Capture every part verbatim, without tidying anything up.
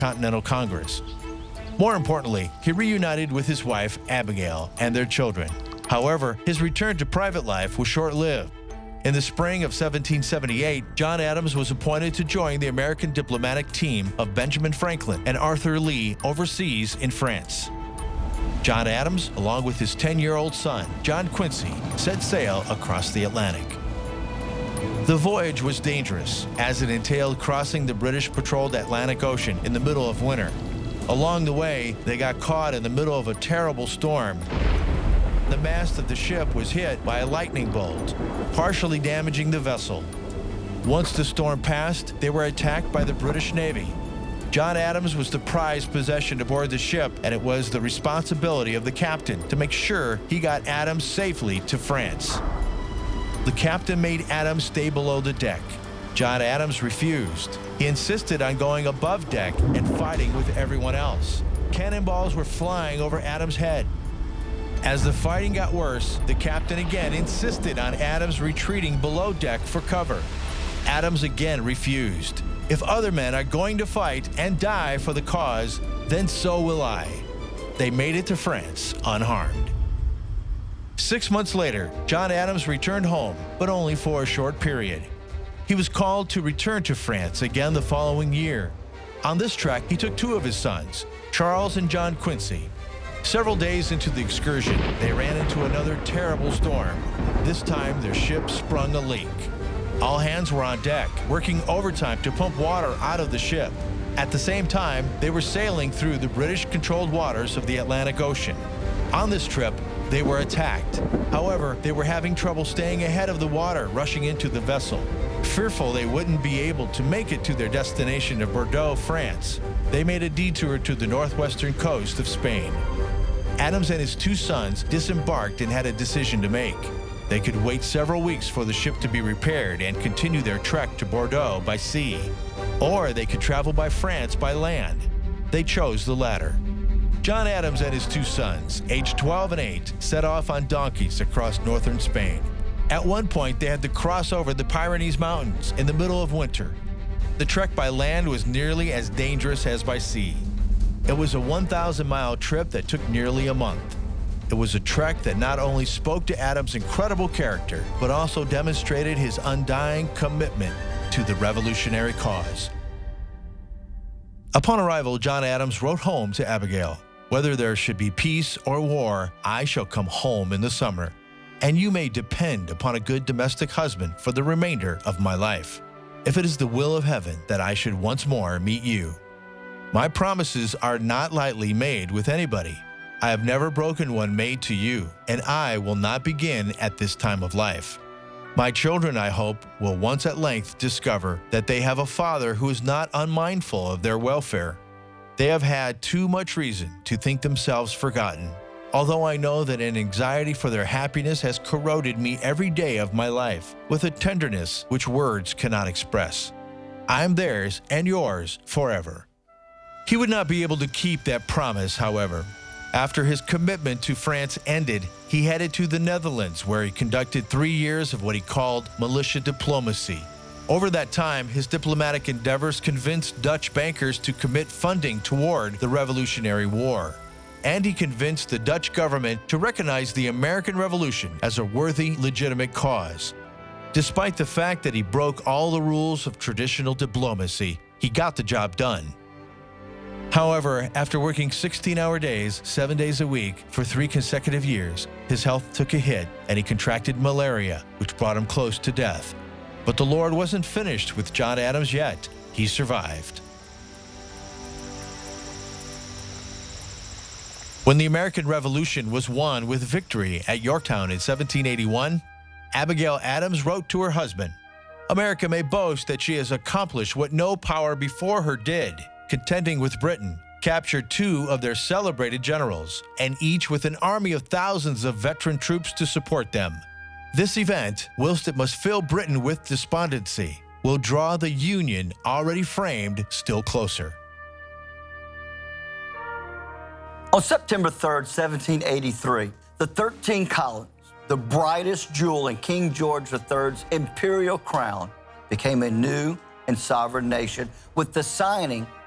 Continental Congress. More importantly, he reunited with his wife, Abigail, and their children. However, his return to private life was short-lived. In the spring of seventeen seventy-eight, John Adams was appointed to join the American diplomatic team of Benjamin Franklin and Arthur Lee overseas in France. John Adams, along with his ten-year-old son, John Quincy, set sail across the Atlantic. The voyage was dangerous, as it entailed crossing the British-patrolled Atlantic Ocean in the middle of winter. Along the way, they got caught in the middle of a terrible storm. The mast of the ship was hit by a lightning bolt, partially damaging the vessel. Once the storm passed, they were attacked by the British Navy. John Adams was the prized possession aboard the ship, and it was the responsibility of the captain to make sure he got Adams safely to France. The captain made Adams stay below the deck. John Adams refused. He insisted on going above deck and fighting with everyone else. Cannonballs were flying over Adams' head. As the fighting got worse, the captain again insisted on Adams retreating below deck for cover. Adams again refused. If other men are going to fight and die for the cause, then so will I. They made it to France unharmed. Six months later, John Adams returned home, but only for a short period. He was called to return to France again the following year. On this trek, he took two of his sons, Charles and John Quincy. Several days into the excursion, they ran into another terrible storm. This time, their ship sprung a leak. All hands were on deck, working overtime to pump water out of the ship. At the same time, they were sailing through the British-controlled waters of the Atlantic Ocean. On this trip, they were attacked. However, they were having trouble staying ahead of the water rushing into the vessel. Fearful they wouldn't be able to make it to their destination of Bordeaux, France, they made a detour to the northwestern coast of Spain. Adams and his two sons disembarked and had a decision to make. They could wait several weeks for the ship to be repaired and continue their trek to Bordeaux by sea, or they could travel by France by land. They chose the latter. John Adams and his two sons, aged twelve and eight, set off on donkeys across northern Spain. At one point, they had to cross over the Pyrenees Mountains in the middle of winter. The trek by land was nearly as dangerous as by sea. It was a one thousand mile trip that took nearly a month. It was a trek that not only spoke to Adams' incredible character, but also demonstrated his undying commitment to the revolutionary cause. Upon arrival, John Adams wrote home to Abigail, "Whether there should be peace or war, I shall come home in the summer, and you may depend upon a good domestic husband for the remainder of my life, if it is the will of heaven that I should once more meet you. My promises are not lightly made with anybody. I have never broken one made to you, and I will not begin at this time of life. My children, I hope, will once at length discover that they have a father who is not unmindful of their welfare. They have had too much reason to think themselves forgotten, although I know that an anxiety for their happiness has corroded me every day of my life with a tenderness which words cannot express. I am theirs and yours forever." He would not be able to keep that promise, however. After his commitment to France ended, he headed to the Netherlands, where he conducted three years of what he called militia diplomacy. Over that time, his diplomatic endeavors convinced Dutch bankers to commit funding toward the Revolutionary War. And he convinced the Dutch government to recognize the American Revolution as a worthy, legitimate cause. Despite the fact that he broke all the rules of traditional diplomacy, he got the job done. However, after working sixteen-hour days, seven days a week, for three consecutive years, his health took a hit and he contracted malaria, which brought him close to death. But the Lord wasn't finished with John Adams yet. He survived. When the American Revolution was won with victory at Yorktown in seventeen eighty-one, Abigail Adams wrote to her husband, "America may boast that she has accomplished what no power before her did, contending with Britain, captured two of their celebrated generals, and each with an army of thousands of veteran troops to support them. This event, whilst it must fill Britain with despondency, will draw the Union already framed still closer." On September third, seventeen eighty-three, the thirteen colonies, the brightest jewel in King George the third's imperial crown, became a new and sovereign nation with the signing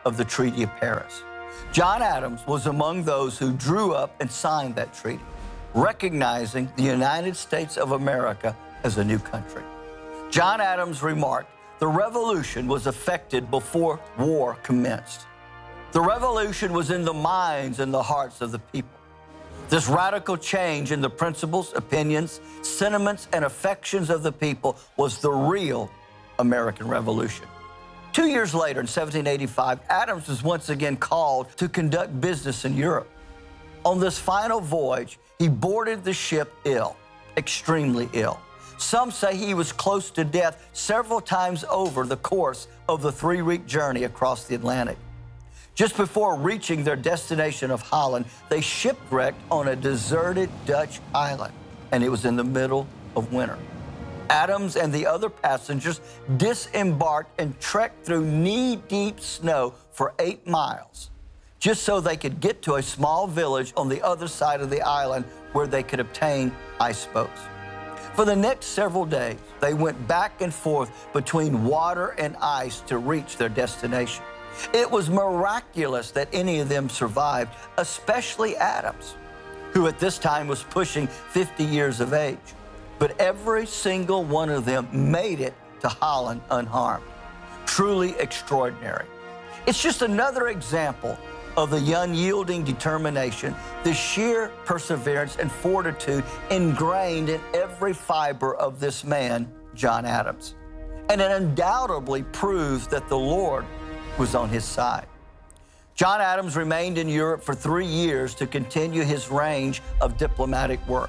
of the Treaty of Paris. John Adams was among those who drew up and signed that treaty, recognizing the United States of America as a new country. John Adams remarked, "The revolution was effected before war commenced. The revolution was in the minds and the hearts of the people. This radical change in the principles, opinions, sentiments, and affections of the people was the real American Revolution." Two years later, in seventeen eighty-five, Adams was once again called to conduct business in Europe. On this final voyage, he boarded the ship ill, extremely ill. Some say he was close to death several times over the course of the three-week journey across the Atlantic. Just before reaching their destination of Holland, they shipwrecked on a deserted Dutch island, and it was in the middle of winter. Adams and the other passengers disembarked and trekked through knee-deep snow for eight miles, just so they could get to a small village on the other side of the island where they could obtain ice boats. For the next several days, they went back and forth between water and ice to reach their destination. It was miraculous that any of them survived, especially Adams, who at this time was pushing fifty years of age. But every single one of them made it to Holland unharmed. Truly extraordinary. It's just another example of the unyielding determination, the sheer perseverance and fortitude ingrained in every fiber of this man, John Adams. And it undoubtedly proves that the Lord was on his side. John Adams remained in Europe for three years to continue his range of diplomatic work.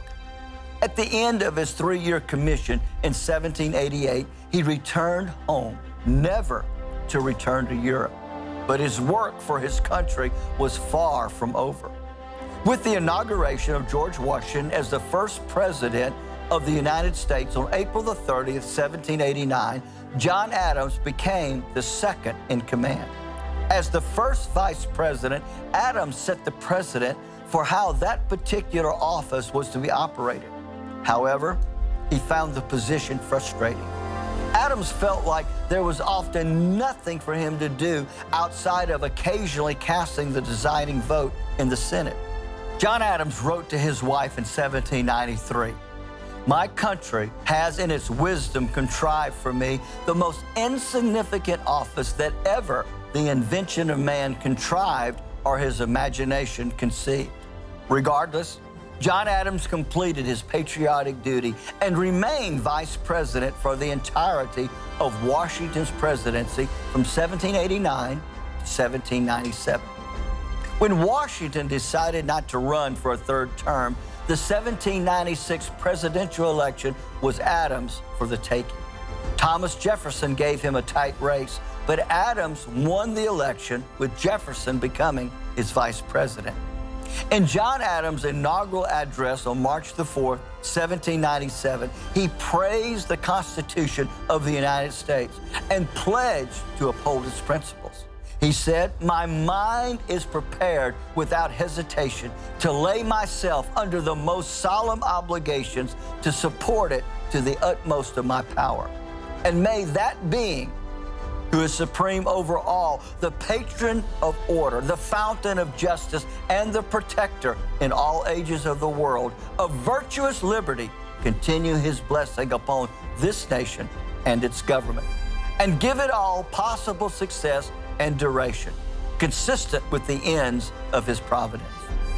At the end of his three-year commission in seventeen eighty-eight, he returned home, never to return to Europe. But his work for his country was far from over. With the inauguration of George Washington as the first president of the United States on April the thirtieth, seventeen eighty-nine, John Adams became the second in command. As the first vice president, Adams set the precedent for how that particular office was to be operated. However, he found the position frustrating. Adams felt like there was often nothing for him to do outside of occasionally casting the deciding vote in the Senate. John Adams wrote to his wife in seventeen ninety-three, "My country has in its wisdom contrived for me the most insignificant office that ever the invention of man contrived or his imagination conceived." Regardless, John Adams completed his patriotic duty and remained vice president for the entirety of Washington's presidency from seventeen eighty-nine to seventeen ninety-seven. When Washington decided not to run for a third term, the seventeen ninety-six presidential election was Adams for the taking. Thomas Jefferson gave him a tight race, but Adams won the election, with Jefferson becoming his vice president. In John Adams' inaugural address on March the fourth, seventeen ninety-seven, he praised the Constitution of the United States and pledged to uphold its principles. He said, "My mind is prepared without hesitation to lay myself under the most solemn obligations to support it to the utmost of my power. And may that being who is supreme over all, the patron of order, the fountain of justice, and the protector in all ages of the world, of virtuous liberty, continue his blessing upon this nation and its government, and give it all possible success and duration, consistent with the ends of his providence."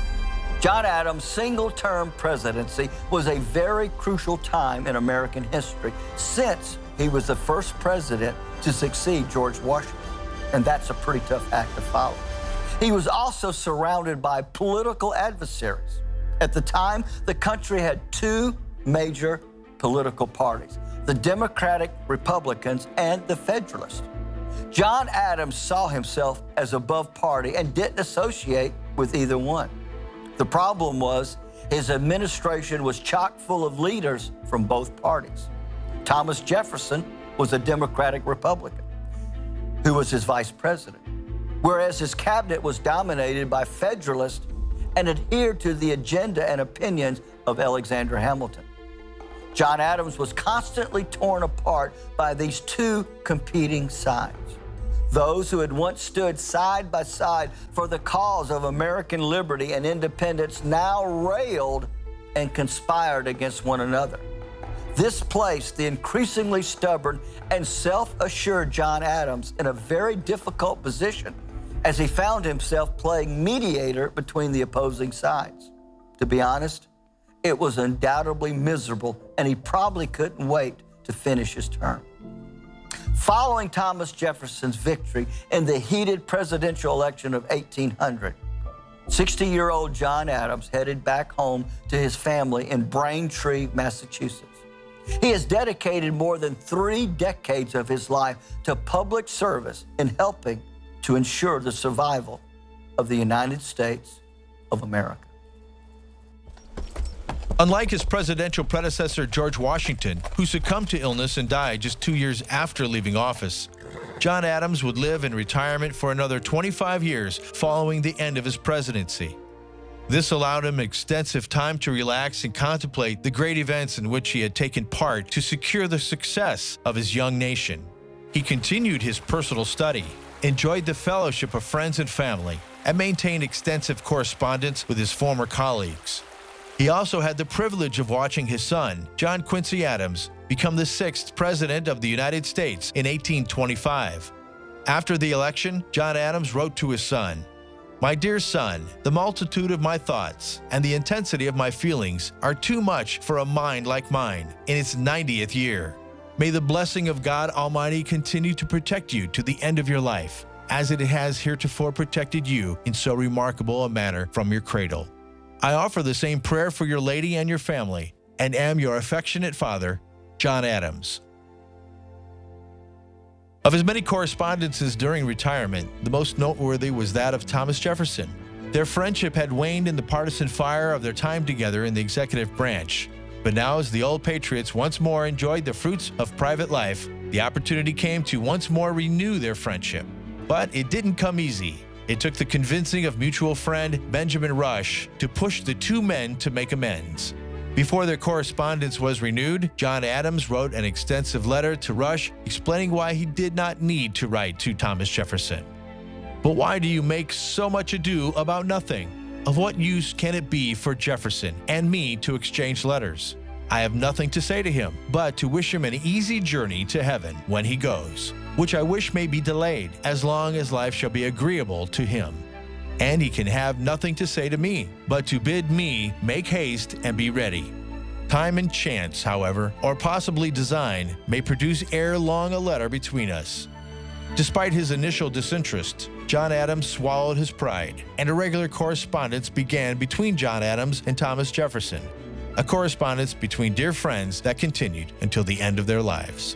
John Adams' single-term presidency was a very crucial time in American history, since he was the first president to succeed George Washington, and that's a pretty tough act to follow. He was also surrounded by political adversaries. At the time, the country had two major political parties, the Democratic Republicans and the Federalists. John Adams saw himself as above party and didn't associate with either one. The problem was his administration was chock full of leaders from both parties. Thomas Jefferson was a Democratic Republican who was his vice president, whereas his cabinet was dominated by Federalists and adhered to the agenda and opinions of Alexander Hamilton. John Adams was constantly torn apart by these two competing sides. Those who had once stood side by side for the cause of American liberty and independence now railed and conspired against one another. This placed the increasingly stubborn and self-assured John Adams in a very difficult position as he found himself playing mediator between the opposing sides. To be honest, it was undoubtedly miserable, and he probably couldn't wait to finish his term. Following Thomas Jefferson's victory in the heated presidential election of eighteen hundred, sixty-year-old John Adams headed back home to his family in Braintree, Massachusetts. He has dedicated more than three decades of his life to public service in helping to ensure the survival of the United States of America. Unlike his presidential predecessor, George Washington, who succumbed to illness and died just two years after leaving office, John Adams would live in retirement for another twenty-five years following the end of his presidency. This allowed him extensive time to relax and contemplate the great events in which he had taken part to secure the success of his young nation. He continued his personal study, enjoyed the fellowship of friends and family, and maintained extensive correspondence with his former colleagues. He also had the privilege of watching his son, John Quincy Adams, become the sixth President of the United States in eighteen twenty-five. After the election, John Adams wrote to his son, "My dear son, the multitude of my thoughts and the intensity of my feelings are too much for a mind like mine in its ninetieth year. May the blessing of God Almighty continue to protect you to the end of your life, as it has heretofore protected you in so remarkable a manner from your cradle. I offer the same prayer for your lady and your family, and am your affectionate father, John Adams." Of his many correspondences during retirement, the most noteworthy was that of Thomas Jefferson. Their friendship had waned in the partisan fire of their time together in the executive branch. But now, as the old patriots once more enjoyed the fruits of private life, the opportunity came to once more renew their friendship. But it didn't come easy. It took the convincing of mutual friend Benjamin Rush to push the two men to make amends. Before their correspondence was renewed, John Adams wrote an extensive letter to Rush explaining why he did not need to write to Thomas Jefferson. "But why do you make so much ado about nothing? Of what use can it be for Jefferson and me to exchange letters? I have nothing to say to him, but to wish him an easy journey to heaven when he goes, which I wish may be delayed as long as life shall be agreeable to him. And he can have nothing to say to me, but to bid me make haste and be ready. Time and chance, however, or possibly design, may produce ere long a letter between us." Despite his initial disinterest, John Adams swallowed his pride, and a regular correspondence began between John Adams and Thomas Jefferson, a correspondence between dear friends that continued until the end of their lives.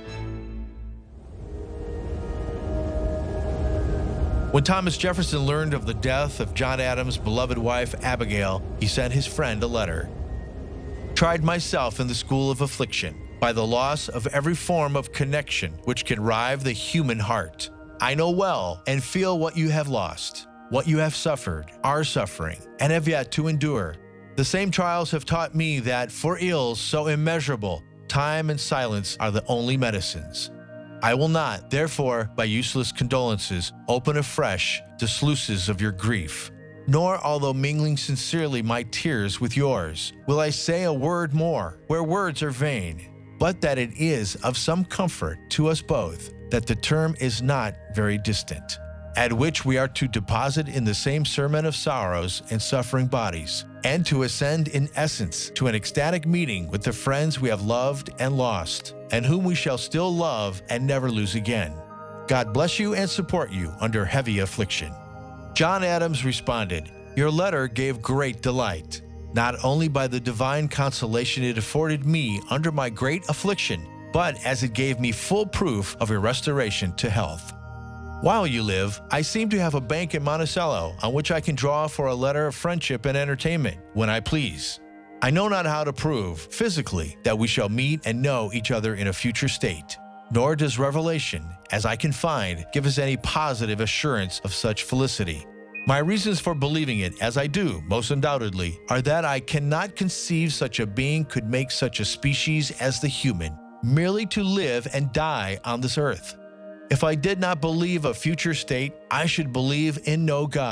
When Thomas Jefferson learned of the death of John Adams' beloved wife, Abigail, he sent his friend a letter. "Tried myself in the school of affliction, by the loss of every form of connection which can rive the human heart. I know well and feel what you have lost, what you have suffered, are suffering, and have yet to endure. The same trials have taught me that for ills so immeasurable, time and silence are the only medicines. I will not, therefore, by useless condolences, open afresh the sluices of your grief, nor, although mingling sincerely my tears with yours, will I say a word more, where words are vain, but that it is of some comfort to us both that the term is not very distant, at which we are to deposit in the same sermon of sorrows and suffering bodies, and to ascend in essence to an ecstatic meeting with the friends we have loved and lost, and whom we shall still love and never lose again. God bless you and support you under heavy affliction." John Adams responded, "Your letter gave great delight, not only by the divine consolation it afforded me under my great affliction, but as it gave me full proof of your restoration to health. While you live, I seem to have a bank in Monticello on which I can draw for a letter of friendship and entertainment when I please. I know not how to prove, physically, that we shall meet and know each other in a future state, nor does revelation, as I can find, give us any positive assurance of such felicity. My reasons for believing it, as I do, most undoubtedly, are that I cannot conceive such a being could make such a species as the human, merely to live and die on this earth. If I did not believe a future state, I should believe in no God.